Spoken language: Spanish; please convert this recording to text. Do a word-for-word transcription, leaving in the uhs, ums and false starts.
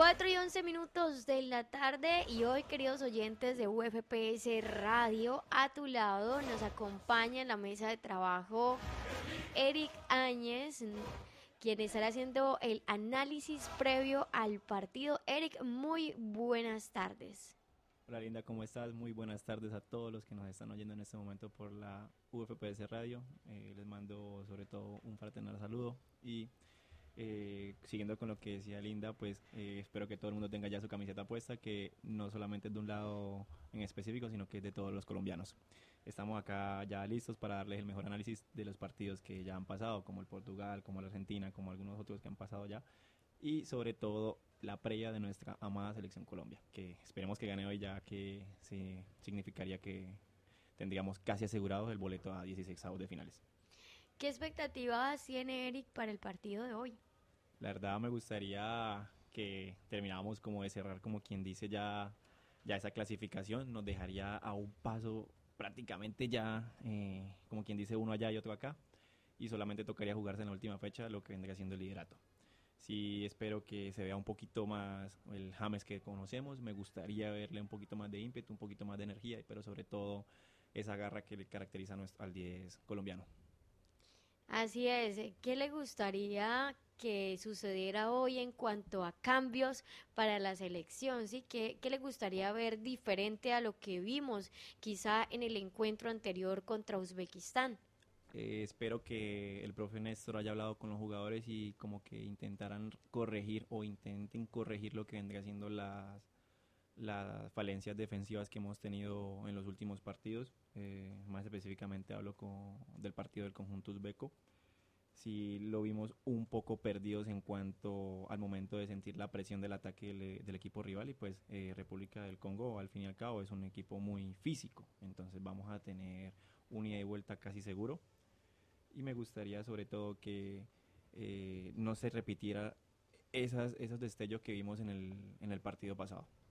cuatro y once minutos de la tarde y hoy, queridos oyentes de U F P S Radio, a tu lado nos acompaña en la mesa de trabajo Eric Áñez, quien estará haciendo el análisis previo al partido. Eric, muy buenas tardes. Hola Linda, ¿cómo estás? Muy buenas tardes a todos los que nos están oyendo en este momento por la U F P S Radio. Eh, les mando sobre todo un fraternal saludo y eh, siguiendo con lo que decía Linda, pues eh, espero que todo el mundo tenga ya su camiseta puesta, que no solamente es de un lado en específico, sino que es de todos los colombianos. Estamos acá ya listos para darles el mejor análisis de los partidos que ya han pasado, como el Portugal, como la Argentina, como algunos otros que han pasado ya, y sobre todo la previa de nuestra amada selección Colombia, que esperemos que gane hoy, ya que sí, significaría que tendríamos casi asegurados el boleto a dieciséis avos de finales. ¿Qué expectativas tiene Eric para el partido de hoy? La verdad me gustaría que termináramos como de cerrar, como quien dice, ya, ya esa clasificación, nos dejaría a un paso prácticamente ya, eh, como quien dice, uno allá y otro acá, y solamente tocaría jugarse en la última fecha lo que vendría siendo el liderato. Sí, espero que se vea un poquito más el James que conocemos, me gustaría verle un poquito más de ímpetu, un poquito más de energía, pero sobre todo esa garra que le caracteriza al diez colombiano. Así es, ¿qué le gustaría que sucediera hoy en cuanto a cambios para la selección? ¿Sí? ¿Qué, qué le gustaría ver diferente a lo que vimos quizá en el encuentro anterior contra Uzbekistán? Eh, espero que el profe Néstor haya hablado con los jugadores y como que intentaran corregir o intenten corregir lo que vendría siendo las, las falencias defensivas que hemos tenido en los últimos partidos. Eh, más específicamente hablo con, del partido del conjunto uzbeco. Sí lo vimos un poco perdidos en cuanto al momento de sentir la presión del ataque del, del equipo rival, y pues eh, República del Congo al fin y al cabo es un equipo muy físico, entonces vamos a tener un ida y vuelta casi seguro, y me gustaría sobre todo que eh, no se repitiera esas, esos destellos que vimos en el, en el partido pasado.